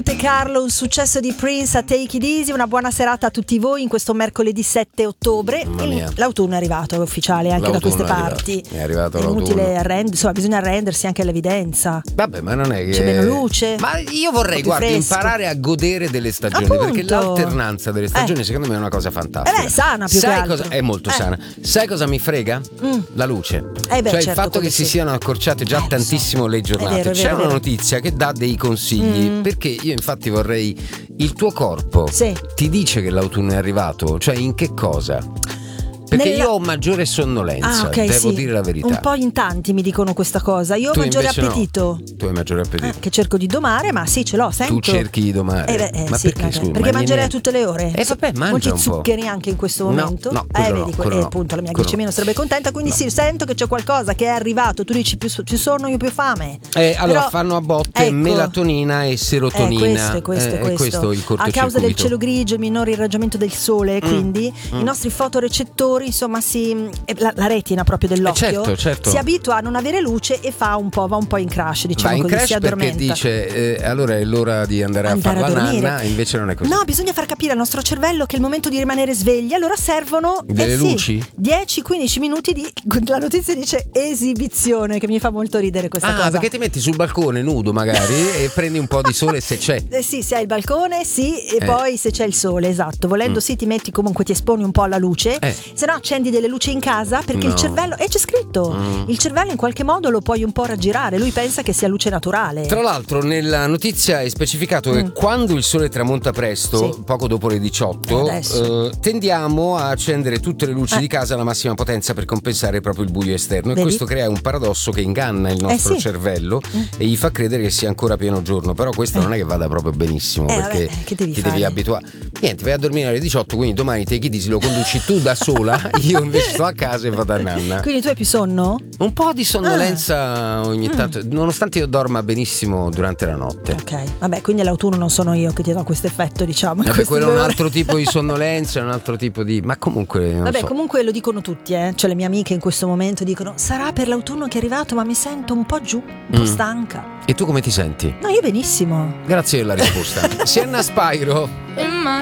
Carlo, un successo di Prince a Take It Easy. Una buona serata a tutti voi in questo mercoledì 7 ottobre. L'autunno è arrivato, è ufficiale anche da queste parti. È arrivato è l'autunno. Inutile insomma, bisogna arrendersi anche all'evidenza. Vabbè, ma non è che c'è meno luce. Ma io vorrei, guarda, imparare a godere delle stagioni. Appunto. Perché l'alternanza delle stagioni secondo me è una cosa fantastica. È sana più che altro. È molto sana. Sai cosa mi frega? La luce. Beh, cioè certo, il fatto che si siano accorciate già tantissimo le giornate. C'è una notizia che dà dei consigli. Perché io infatti vorrei, il tuo corpo ti dice che l'autunno è arrivato? Cioè in che cosa? Perché io ho maggiore sonnolenza, devo dire la verità. Un po' in tanti mi dicono questa cosa. Io ho maggiore appetito. No. Tu hai maggiore appetito. Che cerco di domare, ma sì, ce l'ho, sento. Tu cerchi di domare. Ma sì, perché? Scusa, perché mangerei a tutte le ore. Vabbè, mangia molti un po'. zuccheri anche in questo momento. No, vedi, appunto la mia glicemia non sarebbe contenta, quindi sì, sento che c'è qualcosa che è arrivato. Tu dici più sonno, io più fame. Allora fanno a botte melatonina e serotonina. Questo il cortocircuito. A causa del cielo grigio, il minore irraggiamento del sole, quindi i nostri fotorecettori, insomma, la retina proprio dell'occhio certo. si abitua a non avere luce e va un po' in crash, diciamo in così, crash si addormenta. Perché dice allora è l'ora di andare a fare la nanna, invece non è così. No, bisogna far capire al nostro cervello che è il momento di rimanere svegli, allora servono delle luci? 10-15 minuti di, la notizia dice esibizione, che mi fa molto ridere questa cosa. Perché ti metti sul balcone nudo magari e prendi un po' di sole se c'è. Sì, se hai il balcone, e poi se c'è il sole, esatto. Volendo ti metti comunque, ti esponi un po' alla luce, se no accendi delle luci in casa, perché il cervello, c'è scritto, il cervello in qualche modo lo puoi un po' raggirare, lui pensa che sia luce naturale. Tra l'altro nella notizia è specificato che quando il sole tramonta presto, poco dopo le 18, tendiamo a accendere tutte le luci di casa alla massima potenza per compensare proprio il buio esterno. E questo crea un paradosso che inganna il nostro cervello e gli fa credere che sia ancora pieno giorno, però questo non è che vada proprio benissimo, perché ti devi abituare. Niente, vai a dormire alle 18, quindi domani Take It Easy lo conduci tu da sola, io invece sto a casa e vado a nanna. Quindi tu hai più sonno? Un po' di sonnolenza ogni tanto, nonostante io dorma benissimo durante la notte. Ok, vabbè, quindi l'autunno non sono io che ti do questo effetto, diciamo. Quello è un altro tipo di sonnolenza, è un altro tipo di... Ma comunque non so. Comunque lo dicono tutti, cioè le mie amiche in questo momento dicono: sarà per l'autunno che è arrivato, ma mi sento un po' giù, un po' stanca. E tu come ti senti? No, io benissimo. Grazie per la risposta. Sienna Spyro.